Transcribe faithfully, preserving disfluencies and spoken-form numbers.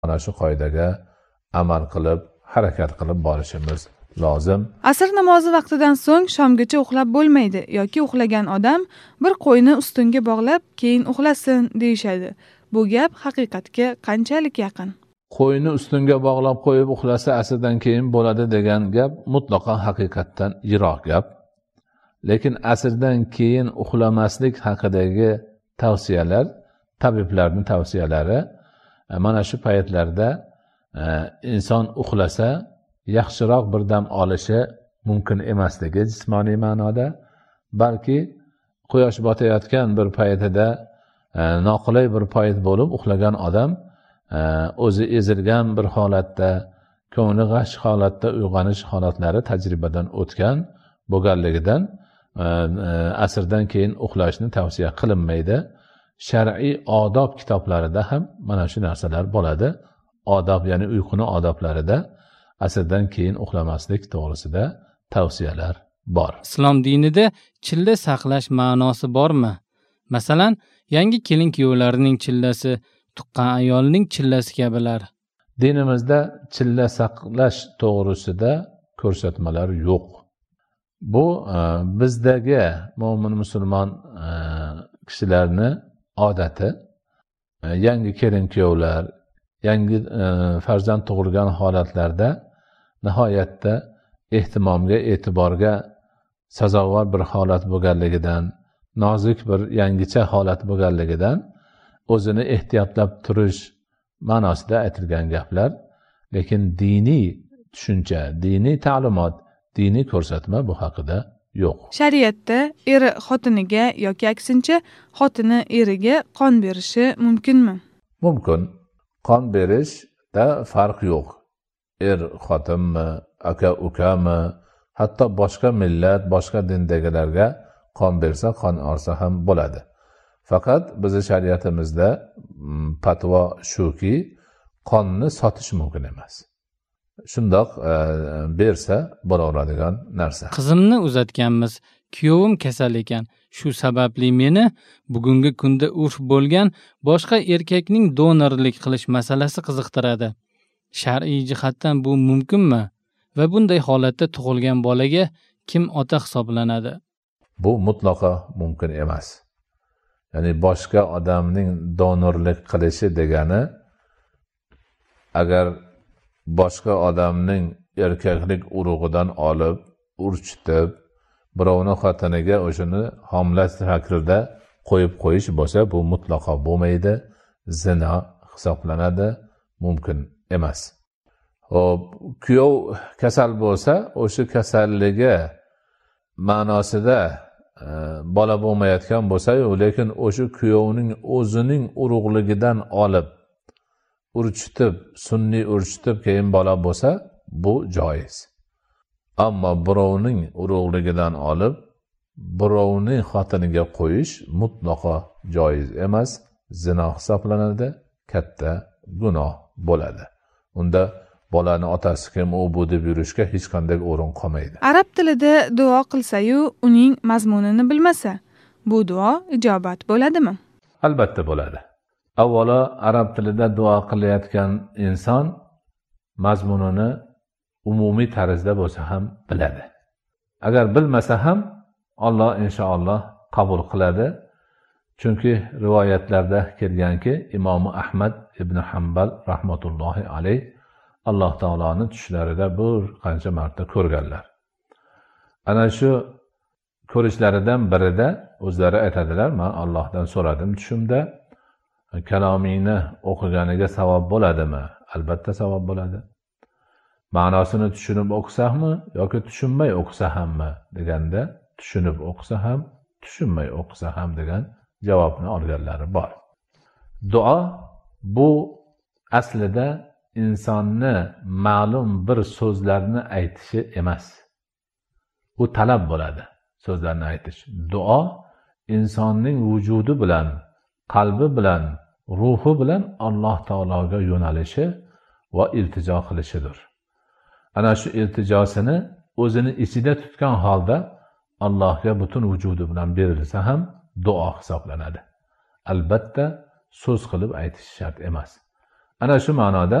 Mana shu qoidaga amal qilib, harakat qilib borishimiz lozim. Asr namozi vaqtidan so'ng shomgacha uxlab bo'lmaydi yoki uxlagan odam bir qo'yni ustunga bog'lab keyin uxlasin deyishadi. Bu gap haqiqatga qanchalik yaqin? Qo'yni ustunga bog'lab qo'yib uxlasa asrdan keyin bo'ladi degan gap mutlaqo haqiqatdan yiroq gap. Lekin asrdan keyin uxlamaslik haqidagi tavsiyalar, tabiblarning tavsiyalari mana shu paytlarda e, inson uxlasa yaxshiroq bir dam olishi mumkin emasligi jismoniy ma'noda, balki quyosh botayotgan bir paytida e, noqulay bir payt bo'lib uxlagan odam e, o'zi ezilgan bir holatda, ko'ngli g'ash holatda uyg'onish holatlari tajribadan o'tgan bo'lganligidan e, e, asrdan keyin uxlashni tavsiya qilinmaydi. Shar'iy odob kitoblarida ham mana shu narsalar bo'ladi. Odob, ya'ni uyquni odoblarida asrdan keyin uxlamaslik to'g'risida tavsiyalar bor. Islom dinida chilla saqlash ma'nosi bormi? Masalan, yangi kelin kuyovlarining chillasi tuqqan ayolning chillasi kabilar. Dinimizda chilla saqlash to'g'risida ko'rsatmalar yo'q. Bu e, bizdagi mo'min musulmon e, kishilarni odati. E, yangi kelin kuyovlar, yangi e, farzand tug'ilgan holatlarda nihoyatda ehtimomga, e'tiborga sazovor bir holat bo'lganligidan, nozik bir yangicha holat bo'lganligidan o'zini ehtiyotlab turish ma'nosida aytilgan gaplar. Lekin diniy tushuncha, diniy ta'limot, diniy ko'rsatma bu haqida yo'q. Shariatda eri xotiniga yoki aksincha xotini eriga qon berishi mumkinmi? Mumkin. Qon berishda farq yo'q. Er xotinmi, aka ukami, hatto boshqa millat, boshqa dindagilarga qon bersa, qon olsa ham bo'ladi. Faqat bizning shariatimizda fatvo shuki, qonni sotish mumkin emas. Shundoq e, bersa bo'laveradigan narsa. Qizimni uzatganmiz, kuyovim kasal ekan. Shu sababli meni bugungi kunda urf bo'lgan boshqa erkakning donorlik qilish masalasi qiziqtiradi. Shar'iy jihatdan bu mumkinmi? Va bunday holatda tug'ilgan bolaga kim ota hisoblanadi? Bu mutlaqo mumkin emas. Ya'ni boshqa odamning donorlik qilishi degani, agar boshqa odamning erkaklik urug'idan olib, urchitib, birovni xotiniga o'shani homlash shaklida qo'yib qo'yish bo'lsa, bu mutlaqo bo'lmaydi, zina hisoblanadi, mumkin emas. Hop, kuyov kasal bo'lsa, o'sha kasalligi ma'nosida e, bola bo'lmayotgan bo'lsa-yu, lekin o'sha kuyovning o'zining urug'ligidan olib urchitib, sunniy urchitib keyin bola bo'lsa, bu joiz. Ammo birovning urug'ligidan olib birovning xotiniga qo'yish mutlaqo joiz emas, zino hisoblanadi, katta gunoh bo'ladi. Unda bolani otasi kim, u bu deb yurishga hech qanday o'rin qolmaydi. Arab tilida duo qilsa-yu, uning mazmunini bilmasa, bu duo ijobat bo'ladimi? Albatta bo'ladi. Avvalo, arab tilida duo qilayotgan inson mazmunini umumiy tarzda bo'lsa ham biladi. Agar bilmasa ham Alloh inshaalloh qabul qiladi. Chunki rivoyatlarda kelganki, Imom Ahmad ibn Hanbal rahmatullohi alayh Alloh taoloning tushlarida bir qancha marta ko'rganlar. Ana shu ko'rishlaridan birida o'zlari aytadilar, men Allohdan so'radim tushimda, kalomingni o'qiganiga savob bo'ladimi? Albatta savob bo'ladi. Ma'nosini tushunib o'qisakmi yoki tushunmay o'qisa hammi deganda, tushunib o'qisa ham, tushunmay o'qisa ham degan javobni olganlari bor. Duo bu aslida insonni ma'lum bir so'zlarni aytishi emas. Bu talab bo'ladi, so'zlarni aytish. Duo insonning vujudi bilan, qalbi bilan, ruhi bilan Alloh taologa yo'nalishi va iltijo qilishidir. Ana shu iltijosini o'zini ichida tutgan holda Allohga butun vujudi bilan berilsa ham duo hisoblanadi. Albatta so'z qilib aytish shart emas. ana shu ma'noda